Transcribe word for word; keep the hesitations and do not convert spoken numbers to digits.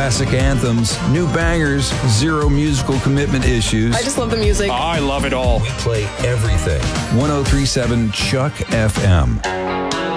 Classic anthems, new bangers, zero musical commitment issues. I just love the music. I love it all. We play everything. ten thirty-seven Chuck F M.